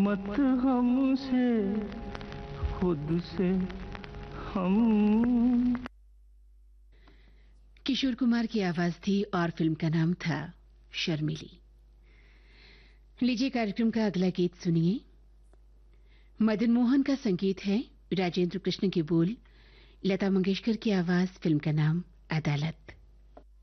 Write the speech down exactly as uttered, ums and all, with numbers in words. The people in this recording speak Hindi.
मत हमसे, खुद से हम। किशोर कुमार की आवाज थी और फिल्म का नाम था शर्मिली। लीजिए कार्यक्रम का अगला गीत सुनिए। मदन मोहन का संगीत है, राजेंद्र कृष्ण के बोल, लता मंगेशकर की आवाज, फिल्म का नाम अदालत।